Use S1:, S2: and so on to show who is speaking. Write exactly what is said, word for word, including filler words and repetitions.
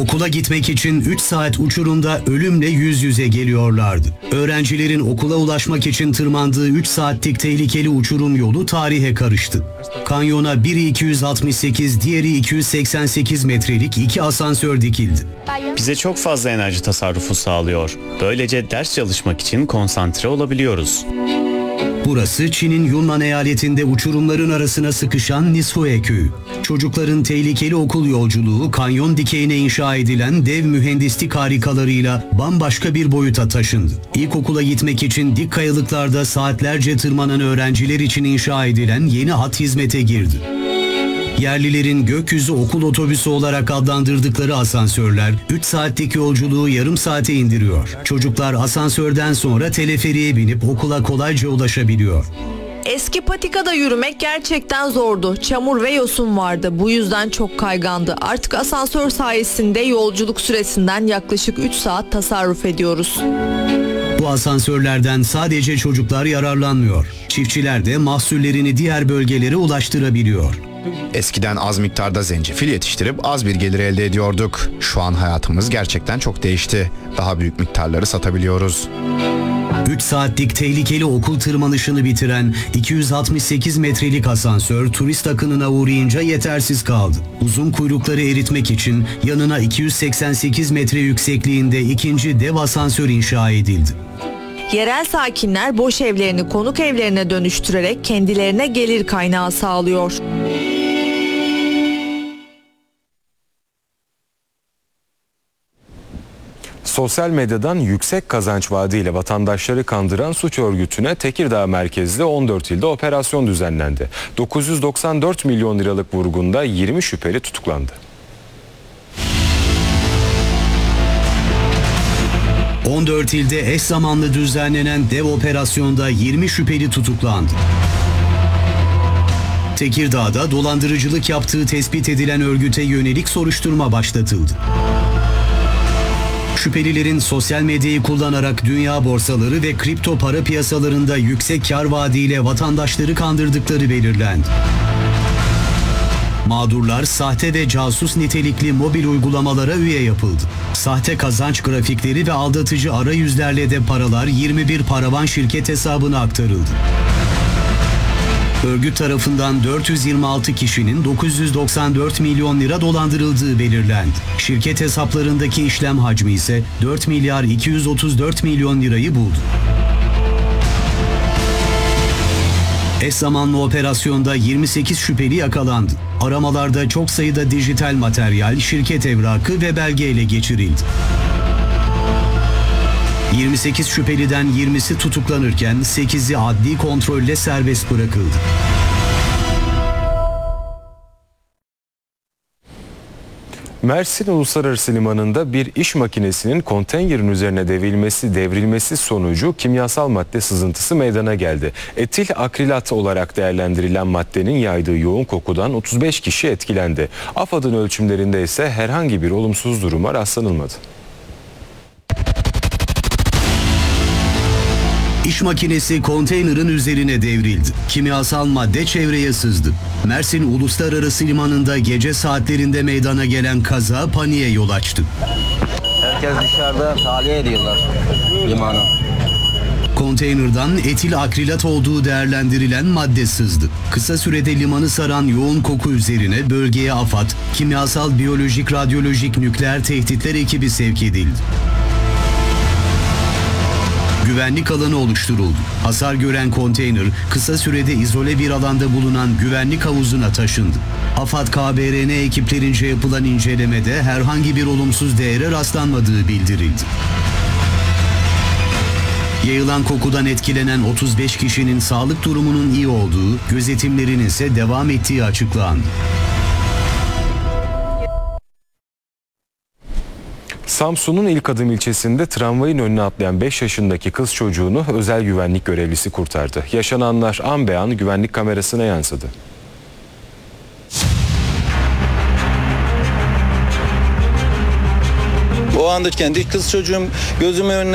S1: Okula gitmek için üç saat uçurumda ölümle yüz yüze geliyorlardı. Öğrencilerin okula ulaşmak için tırmandığı üç saatlik tehlikeli uçurum yolu tarihe karıştı. Kanyona biri iki yüz altmış sekiz, diğeri iki yüz seksen sekiz metrelik iki asansör dikildi.
S2: Bize çok fazla enerji tasarrufu sağlıyor. Böylece ders çalışmak için konsantre olabiliyoruz.
S1: Burası Çin'in Yunnan eyaletinde uçurumların arasına sıkışan Nishue köyü. Çocukların tehlikeli okul yolculuğu kanyon dikeyine inşa edilen dev mühendislik harikalarıyla bambaşka bir boyuta taşındı. İlkokula gitmek için dik kayalıklarda saatlerce tırmanan öğrenciler için inşa edilen yeni hat hizmete girdi. Yerlilerin gökyüzü okul otobüsü olarak adlandırdıkları asansörler üç saatlik yolculuğu yarım saate indiriyor. Çocuklar asansörden sonra teleferiğe binip okula kolayca ulaşabiliyor.
S3: Eski patikada yürümek gerçekten zordu. Çamur ve yosun vardı. Bu yüzden çok kaygandı. Artık asansör sayesinde yolculuk süresinden yaklaşık üç saat tasarruf ediyoruz.
S1: Bu asansörlerden sadece çocuklar yararlanmıyor. Çiftçiler de mahsullerini diğer bölgelere ulaştırabiliyor.
S4: Eskiden az miktarda zencefil yetiştirip az bir gelir elde ediyorduk. Şu an hayatımız gerçekten çok değişti. Daha büyük miktarları satabiliyoruz.
S1: üç saatlik tehlikeli okul tırmanışını bitiren iki yüz altmış sekiz metrelik asansör turist akınına uğrayınca yetersiz kaldı. Uzun kuyrukları eritmek için yanına iki yüz seksen sekiz metre yüksekliğinde ikinci dev asansör inşa edildi.
S3: Yerel sakinler boş evlerini konuk evlerine dönüştürerek kendilerine gelir kaynağı sağlıyor.
S5: Sosyal medyadan yüksek kazanç vaadiyle vatandaşları kandıran suç örgütüne Tekirdağ merkezli on dört ilde operasyon düzenlendi. dokuz yüz doksan dört milyon liralık vurgunda yirmi şüpheli tutuklandı.
S1: on dört ilde eş zamanlı düzenlenen dev operasyonda yirmi şüpheli tutuklandı. Tekirdağ'da dolandırıcılık yaptığı tespit edilen örgüte yönelik soruşturma başlatıldı. Şüphelilerin sosyal medyayı kullanarak dünya borsaları ve kripto para piyasalarında yüksek kar vaadiyle vatandaşları kandırdıkları belirlendi. Mağdurlar sahte ve casus nitelikli mobil uygulamalara üye yapıldı. Sahte kazanç grafikleri ve aldatıcı arayüzlerle de paralar yirmi bir paravan şirket hesabına aktarıldı. Örgüt tarafından dört yüz yirmi altı kişinin dokuz yüz doksan dört milyon lira dolandırıldığı belirlendi. Şirket hesaplarındaki işlem hacmi ise dört milyar iki yüz otuz dört milyon lirayı buldu. Eş zamanlı operasyonda yirmi sekiz şüpheli yakalandı. Aramalarda çok sayıda dijital materyal, şirket evrakı ve belge ele geçirildi. yirmi sekiz şüpheliden yirmisi tutuklanırken sekizi adli kontrolle serbest bırakıldı.
S5: Mersin Uluslararası Limanı'nda bir iş makinesinin konteynerin üzerine devrilmesi, devrilmesi sonucu kimyasal madde sızıntısı meydana geldi. Etil akrilat olarak değerlendirilen maddenin yaydığı yoğun kokudan otuz beş kişi etkilendi. AFAD'ın ölçümlerinde ise herhangi bir olumsuz duruma rastlanılmadı.
S1: İş makinesi konteynerin üzerine devrildi. Kimyasal madde çevreye sızdı. Mersin Uluslararası Limanı'nda gece saatlerinde meydana gelen kaza paniğe yol açtı.
S6: Herkes dışarıda tahliye ediyorlar limanı.
S1: Konteynerdan etil akrilat olduğu değerlendirilen madde sızdı. Kısa sürede limanı saran yoğun koku üzerine bölgeye AFAD, Kimyasal Biyolojik Radyolojik Nükleer Tehditler ekibi sevk edildi. Güvenlik alanı oluşturuldu. Hasar gören konteyner kısa sürede izole bir alanda bulunan güvenlik havuzuna taşındı. AFAD K B R N ekiplerince yapılan incelemede herhangi bir olumsuz değere rastlanmadığı bildirildi. Yayılan kokudan etkilenen otuz beş kişinin sağlık durumunun iyi olduğu, gözetimlerin ise devam ettiği açıklandı.
S5: Samsun'un İlkadım ilçesinde tramvayın önüne atlayan beş yaşındaki kız çocuğunu özel güvenlik görevlisi kurtardı. Yaşananlar an be an güvenlik kamerasına yansıdı.
S7: O anda kendi kız çocuğum gözümün önüne